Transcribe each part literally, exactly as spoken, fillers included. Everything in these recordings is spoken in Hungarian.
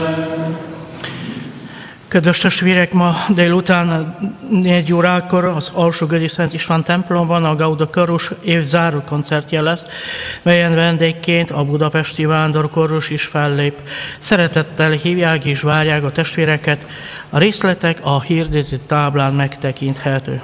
Kedves testvérek, ma délután négy órakor az Alsógödi Szent István templomban a Gauda Karus évzáró koncertje lesz, melyen vendégként a budapesti vándorkórus is fellép. Szeretettel hívják és várják a testvéreket, a részletek a hirdető táblán megtekinthető.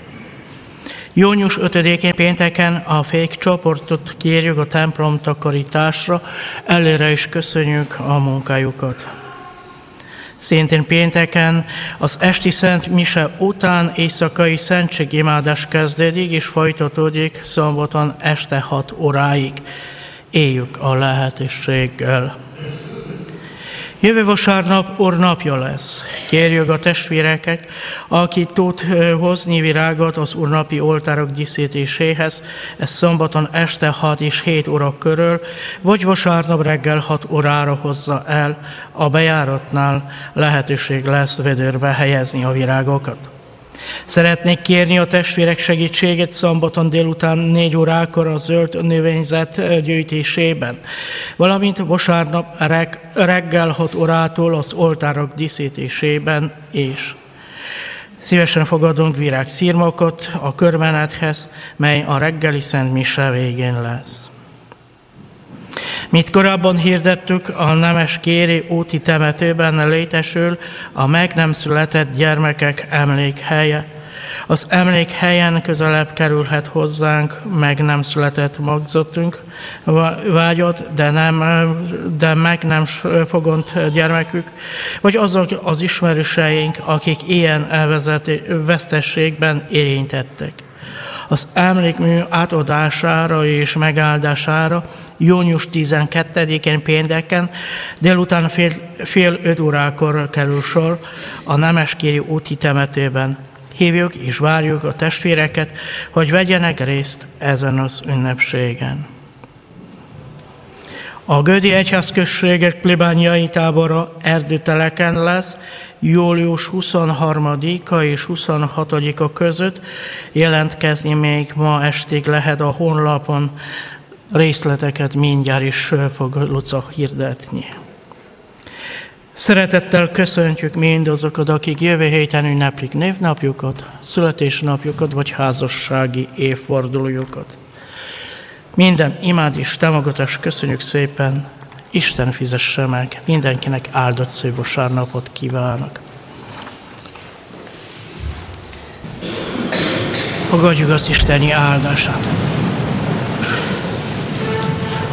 június ötödikén pénteken a fékcsoportot kérjük a templom takarításra, előre is köszönjük a munkájukat. Szintén pénteken az esti szent mise után éjszakai szentségimádás kezdődik és folytatódik szombaton este hat óráig. Éljük a lehetőséggel. Jövő vasárnap Úrnapja lesz. Kérjük a testvéreket, aki tud hozni virágot az úrnapi oltárok díszítéséhez, ez szombaton este hat és hét óra körül, vagy vasárnap reggel hat órára hozza el. A bejáratnál lehetőség lesz vödörbe helyezni a virágokat. Szeretnék kérni a testvérek segítségét szombaton délután négy órakor a zöld növényzet gyűjtésében, valamint vasárnap reg- reggel hat órától az oltárok díszítésében is. Szívesen fogadunk virágszirmokot a körmenethez, mely a reggeli szent mise végén lesz. Mint korábban hirdettük, a Nemeskéri úti temetőben létesül a meg nem született gyermekek emlékhelye. Az emlékhelyen közelebb kerülhet hozzánk meg nem született magzatunk, vágyott, de, nem, de meg nem fogont gyermekük, vagy azok az ismerőseink, akik ilyen vesztességben érintettek. Az emlékmű átadására és megáldására június tizenkettedikén pénteken délután fél, fél öt órakor kerül sor a Nemeskéri úti temetőben. Hívjuk és várjuk a testvéreket, hogy vegyenek részt ezen az ünnepségen. A Gödi Egyházközségek plébániai tábora Erdőteleken lesz július huszonharmadika és huszonhatodika között. Jelentkezni még ma estig lehet a honlapon, részleteket mindjárt is fog Luca hirdetni. Szeretettel köszöntjük mindazokat, akik jövő héten ünneplik névnapjukat, születésnapjukat vagy házassági évfordulójukat. Minden imád és támogatást köszönjük szépen, Isten fizesse meg, mindenkinek áldott szép vasárnapot kívánok. Fogadjuk az isteni áldását.